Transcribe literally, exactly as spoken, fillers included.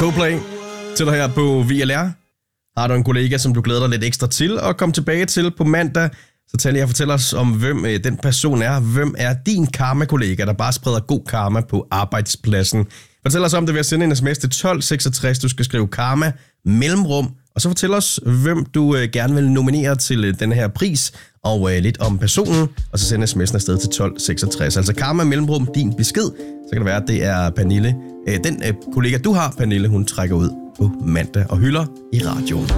Coldplay til dig her på V L R. Har du en kollega, som du glæder dig lidt ekstra til at komme tilbage til på mandag, så tag lige og fortæl os om, hvem den person er. Hvem er din karma-kollega, der bare spreder god karma på arbejdspladsen? Fortæl os om det ved at sende en sms til tolv seksogtres. Du skal skrive karma mellemrum, og så fortæl os, hvem du øh, gerne vil nominere til øh, den her pris, og øh, lidt om personen, og så send sms'en afsted til tolv seksogtres. Altså karma mellemrum, din besked. Så kan det være, at det er Pernille. Øh, den øh, kollega, du har, Pernille, hun trækker ud på mandag og hylder i radioen.